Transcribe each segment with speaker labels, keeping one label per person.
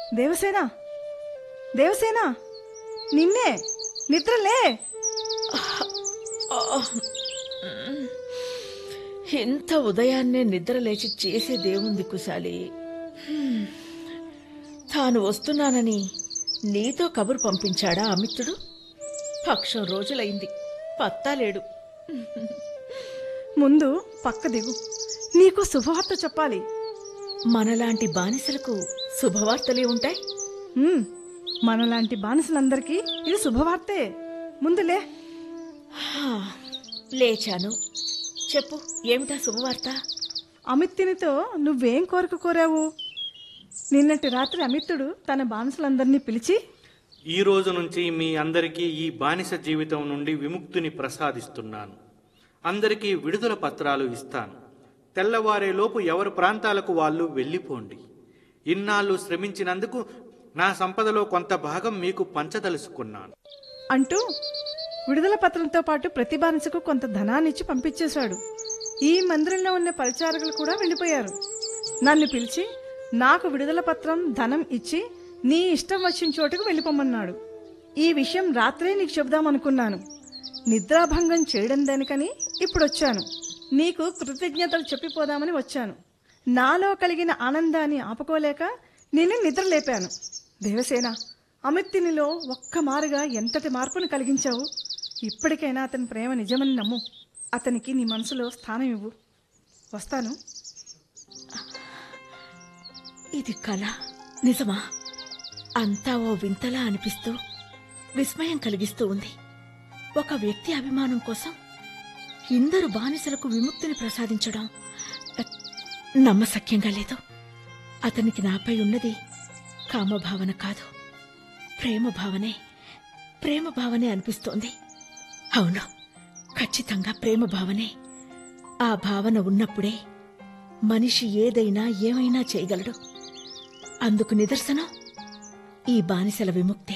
Speaker 1: దేవసేన, దేవసేన, నిన్నే, నిద్రలే.
Speaker 2: ఇంత ఉదయాన్నే నిద్రలేచి చేసేదేముంది కుశాలి? తాను వస్తున్నానని నీతో కబురు పంపించాడా అమిత్రుడు? పక్షం రోజులైంది, పత్తాలేడు.
Speaker 1: ముందు పక్క దిగు, నీకు శుభవార్త చెప్పాలి.
Speaker 2: మనలాంటి బానిసలకు శుభవార్తలే ఉంటాయి.
Speaker 1: మనలాంటి బానిసలందరికీ ఇది శుభవార్తే. ముందులే.
Speaker 2: లేచాను, చెప్పు, ఏమిటా శుభవార్త?
Speaker 1: అమిత్తునితో నువ్వేం కోరిక కోరావు? నిన్నటి రాత్రి అమిత్తుడు తన బానిసలందరినీ పిలిచి,
Speaker 3: ఈ రోజు నుంచి మీ అందరికీ ఈ బానిస జీవితం నుండి విముక్తిని ప్రసాదిస్తున్నాను. అందరికీ విడుదల పత్రాలు ఇస్తాను. తెల్లవారేలోపు ఎవరి ప్రాంతాలకు వాళ్ళు వెళ్ళిపోండి. ఇన్నాళ్ళు శ్రమించినందుకు నా సంపదలో కొంత భాగం మీకు పంచదలుచుకున్నాను
Speaker 1: అంటూ విడుదల పత్రంతో పాటు ప్రతి బానిసకు కొంత ధనాన్నిచ్చి పంపించేశాడు. ఈ మందిరంలో ఉన్న పరిచారకులు కూడా వెళ్ళిపోయారు. నన్ను పిలిచి నాకు విడుదల పత్రం, ధనం ఇచ్చి నీ ఇష్టం వచ్చిన చోటుకు వెళ్ళిపోమన్నాడు. ఈ విషయం రాత్రే నీకు చెబుదామనుకున్నాను. నిద్రాభంగం చేయడం దానికని ఇప్పుడొచ్చాను. నీకు కృతజ్ఞతలు చెప్పిపోదామని వచ్చాను. నాలో కలిగిన ఆనందాన్ని ఆపుకోలేక నిన్ను నిద్రలేపాను. దేవసేన, అమిత్తునిలో ఒక్కమారుగా ఎంతటి మార్పును కలిగించావు. ఇప్పటికైనా అతని ప్రేమ నిజమని నమ్ము. అతనికి నీ మనసులో స్థానం ఇవ్వు. వస్తాను.
Speaker 2: ఇది కళ, నిజమా? అంతా ఓ వింతలా అనిపిస్తూ విస్మయం కలిగిస్తూ ఉంది. ఒక వ్యక్తి అభిమానం కోసం ఇందరు బానిసలకు విముక్తిని ప్రసాదించడం నమ్మశక్యంగా లేదు. అతనికి నాపై ఉన్నది కామభావన కాదు, ప్రేమ భావనే అనిపిస్తోంది. అవును, ఖచ్చితంగా ప్రేమ భావనే. ఆ భావన ఉన్నప్పుడే మనిషి ఏదైనా ఏమైనా చేయగలడు. అందుకు నిదర్శనం ఈ బానిసల విముక్తి.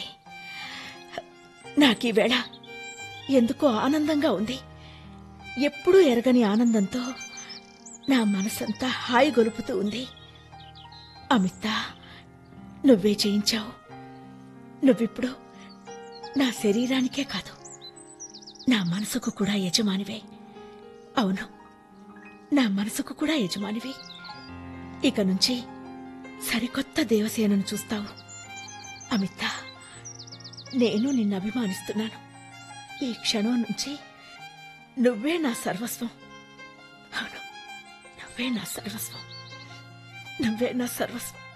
Speaker 2: నాకీవేళ ఎందుకో ఆనందంగా ఉంది. ఎప్పుడూ ఎరగని ఆనందంతో నా మనసంతా హాయి గొలుపుతూ ఉంది. అమితా, నువ్వే చేయించావు. నువ్విప్పుడు నా శరీరానికే కాదు, నా మనసుకు కూడా యజమానివే. అవును, నా మనసుకు కూడా యజమానివే. ఇక నుంచి సరికొత్త దేవసేనను చూస్తావు. అమితా, నేను నిన్ను అభిమానిస్తున్నాను. ఈ క్షణం నుంచి నువ్వే నా సర్వస్వం. అవును, నువ్వే నా సర్వస్వం.